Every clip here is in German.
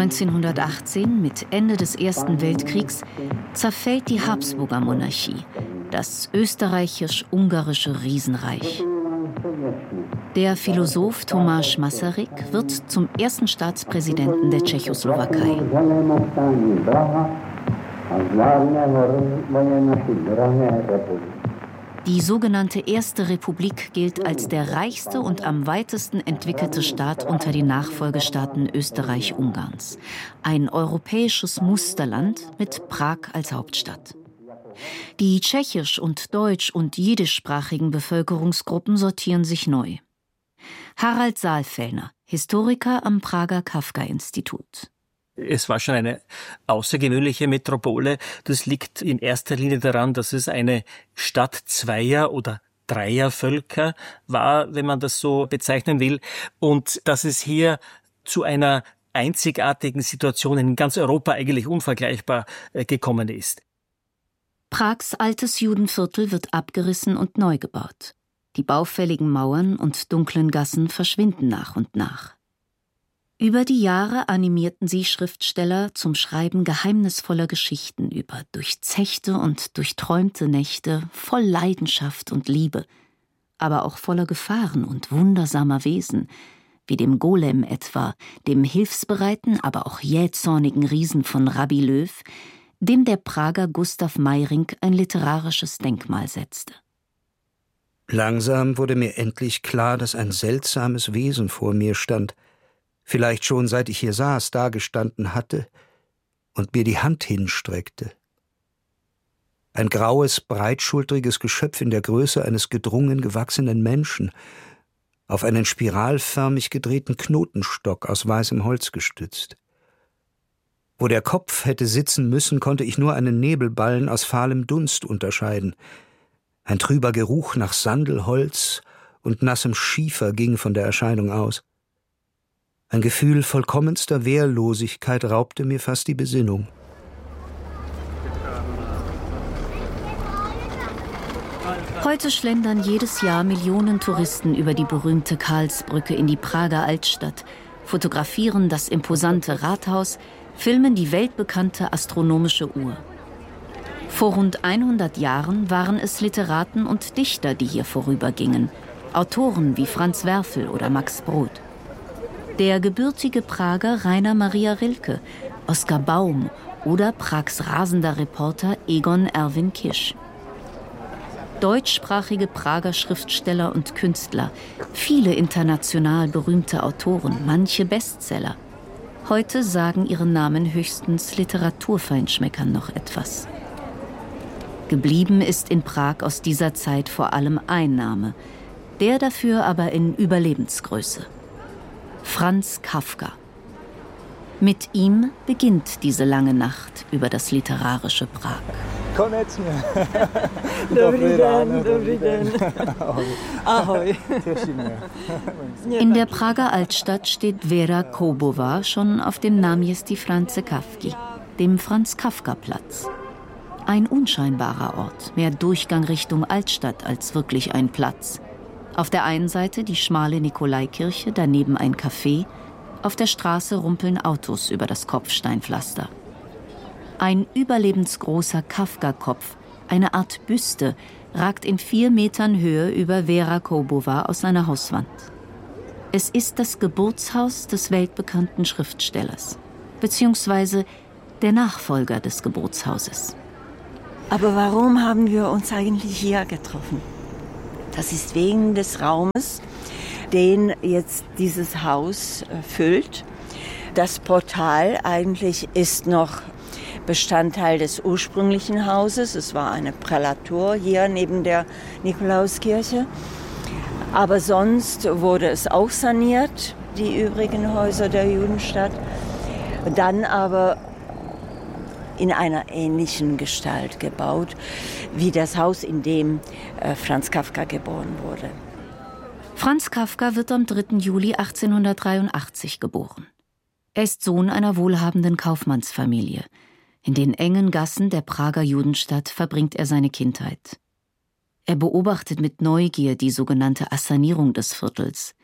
1918, mit Ende des Ersten Weltkriegs, zerfällt die Habsburger Monarchie, das österreichisch-ungarische Riesenreich. Der Philosoph Tomáš Masaryk wird zum ersten Staatspräsidenten der Tschechoslowakei. Die sogenannte Erste Republik gilt als der reichste und am weitesten entwickelte Staat unter den Nachfolgestaaten Österreich-Ungarns. Ein europäisches Musterland mit Prag als Hauptstadt. Die tschechisch- und deutsch- und jiddischsprachigen Bevölkerungsgruppen sortieren sich neu. Harald Saalfellner, Historiker am Prager Kafka-Institut. Es war schon eine außergewöhnliche Metropole. Das liegt in erster Linie daran, dass es eine Stadt zweier oder dreier Völker war, wenn man das so bezeichnen will, und dass es hier zu einer einzigartigen Situation in ganz Europa eigentlich unvergleichbar gekommen ist. Prags altes Judenviertel wird abgerissen und neu gebaut. Die baufälligen Mauern und dunklen Gassen verschwinden nach und nach. Über die Jahre animierten sie Schriftsteller zum Schreiben geheimnisvoller Geschichten über durchzechte und durchträumte Nächte voll Leidenschaft und Liebe, aber auch voller Gefahren und wundersamer Wesen, wie dem Golem etwa, dem hilfsbereiten, aber auch jähzornigen Riesen von Rabbi Löw, dem der Prager Gustav Meyrink ein literarisches Denkmal setzte. Langsam wurde mir endlich klar, dass ein seltsames Wesen vor mir stand, vielleicht schon seit ich hier saß, dagestanden hatte und mir die Hand hinstreckte. Ein graues, breitschultriges Geschöpf in der Größe eines gedrungen gewachsenen Menschen, auf einen spiralförmig gedrehten Knotenstock aus weißem Holz gestützt. Wo der Kopf hätte sitzen müssen, konnte ich nur einen Nebelballen aus fahlem Dunst unterscheiden. Ein trüber Geruch nach Sandelholz und nassem Schiefer ging von der Erscheinung aus. Ein Gefühl vollkommenster Wehrlosigkeit raubte mir fast die Besinnung. Heute schlendern jedes Jahr Millionen Touristen über die berühmte Karlsbrücke in die Prager Altstadt, fotografieren das imposante Rathaus, filmen die weltbekannte astronomische Uhr. Vor rund 100 Jahren waren es Literaten und Dichter, die hier vorübergingen, Autoren wie Franz Werfel oder Max Brod. Der gebürtige Prager Rainer Maria Rilke, Oskar Baum oder Prags rasender Reporter Egon Erwin Kisch. Deutschsprachige Prager Schriftsteller und Künstler, viele international berühmte Autoren, manche Bestseller. Heute sagen ihren Namen höchstens Literaturfeinschmeckern noch etwas. Geblieben ist in Prag aus dieser Zeit vor allem ein Name, der dafür aber in Überlebensgröße: Franz Kafka. Mit ihm beginnt diese lange Nacht über das literarische Prag. In der Prager Altstadt steht Vera Koubová schon auf dem Náměstí Franze Kafky, dem Franz-Kafka-Platz. Ein unscheinbarer Ort, mehr Durchgang Richtung Altstadt als wirklich ein Platz. Auf der einen Seite die schmale Nikolaikirche, daneben ein Café. Auf der Straße rumpeln Autos über das Kopfsteinpflaster. Ein überlebensgroßer Kafka-Kopf, eine Art Büste, ragt in 4 Metern Höhe über Vera Koubová aus seiner Hauswand. Es ist das Geburtshaus des weltbekannten Schriftstellers, beziehungsweise der Nachfolger des Geburtshauses. Aber warum haben wir uns eigentlich hier getroffen? Das ist wegen des Raumes, den jetzt dieses Haus füllt. Das Portal eigentlich ist noch Bestandteil des ursprünglichen Hauses. Es war eine Prälatur hier neben der Nikolauskirche. Aber sonst wurde es auch saniert, die übrigen Häuser der Judenstadt. Dann aber in einer ähnlichen Gestalt gebaut, wie das Haus, in dem Franz Kafka geboren wurde. Franz Kafka wird am 3. Juli 1883 geboren. Er ist Sohn einer wohlhabenden Kaufmannsfamilie. In den engen Gassen der Prager Judenstadt verbringt er seine Kindheit. Er beobachtet mit Neugier die sogenannte Assanierung des Viertels.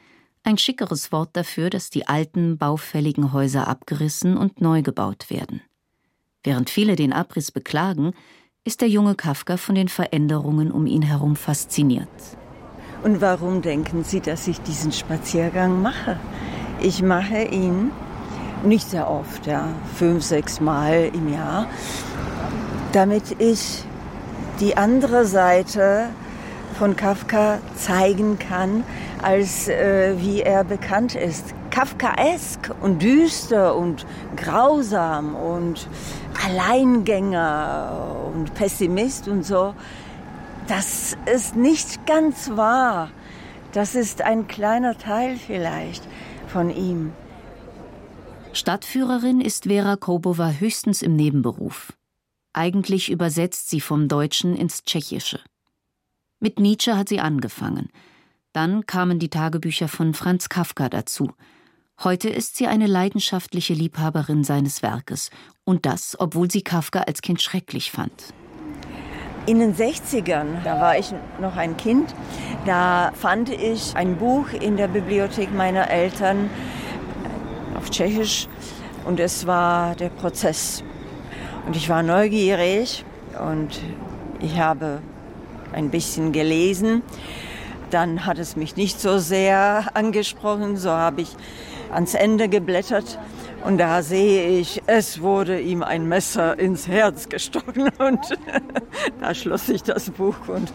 Ein schickeres Wort dafür, dass die alten, baufälligen Häuser abgerissen und neu gebaut werden. Während viele den Abriss beklagen, ist der junge Kafka von den Veränderungen um ihn herum fasziniert. Und warum denken Sie, dass ich diesen Spaziergang mache? Ich mache ihn nicht sehr oft, 5, 6 Mal im Jahr, damit ich die andere Seite von Kafka zeigen kann, als wie er bekannt ist. Kafkaesk und düster und grausam und Alleingänger und Pessimist und so. Das ist nicht ganz wahr. Das ist ein kleiner Teil vielleicht von ihm. Stadtführerin ist Vera Koubova höchstens im Nebenberuf. Eigentlich übersetzt sie vom Deutschen ins Tschechische. Mit Nietzsche hat sie angefangen. Dann kamen die Tagebücher von Franz Kafka dazu. Heute ist sie eine leidenschaftliche Liebhaberin seines Werkes. Und das, obwohl sie Kafka als Kind schrecklich fand. In den 60ern, da war ich noch ein Kind, da fand ich ein Buch in der Bibliothek meiner Eltern auf Tschechisch. Und es war der Prozess. Und ich war neugierig und ich habe ein bisschen gelesen. Dann hat es mich nicht so sehr angesprochen, so habe ich ans Ende geblättert und da sehe ich, es wurde ihm ein Messer ins Herz gestochen und da schloss ich das Buch und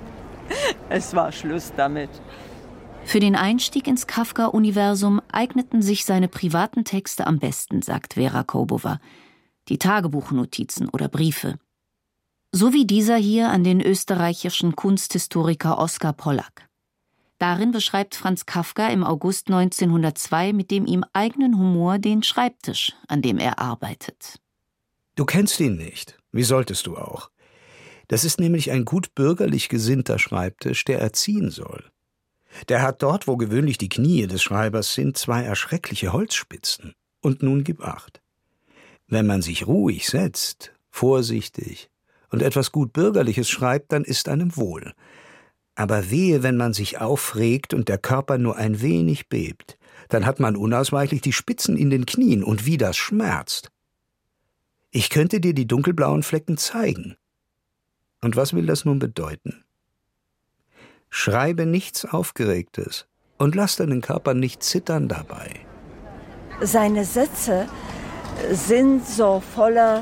es war Schluss damit. Für den Einstieg ins Kafka-Universum eigneten sich seine privaten Texte am besten, sagt Vera Koubova. Die Tagebuchnotizen oder Briefe. So wie dieser hier an den österreichischen Kunsthistoriker Oskar Pollack. Darin beschreibt Franz Kafka im August 1902 mit dem ihm eigenen Humor den Schreibtisch, an dem er arbeitet. Du kennst ihn nicht. Wie solltest du auch? Das ist nämlich ein gut bürgerlich gesinnter Schreibtisch, der erziehen soll. Der hat dort, wo gewöhnlich die Knie des Schreibers sind, 2 erschreckliche Holzspitzen. Und nun gib Acht. Wenn man sich ruhig setzt, vorsichtig und etwas gut Bürgerliches schreibt, dann ist einem wohl. Aber wehe, wenn man sich aufregt und der Körper nur ein wenig bebt, dann hat man unausweichlich die Spitzen in den Knien und wie das schmerzt. Ich könnte dir die dunkelblauen Flecken zeigen. Und was will das nun bedeuten? Schreibe nichts Aufgeregtes und lass deinen Körper nicht zittern dabei. Seine Sätze sind so voller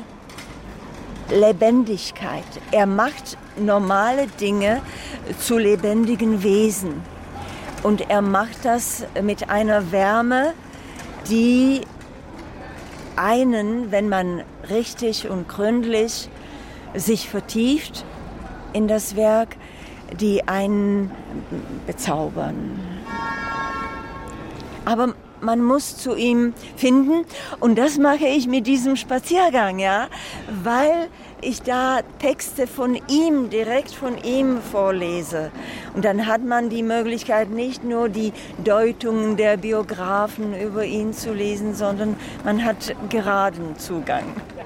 Lebendigkeit. Er macht normale Dinge zu lebendigen Wesen. Und er macht das mit einer Wärme, die einen, wenn man richtig und gründlich sich vertieft in das Werk, die einen bezaubern. Aber man muss zu ihm finden und das mache ich mit diesem Spaziergang, weil ich da Texte von ihm, direkt von ihm vorlese. Und dann hat man die Möglichkeit, nicht nur die Deutungen der Biografen über ihn zu lesen, sondern man hat geraden Zugang.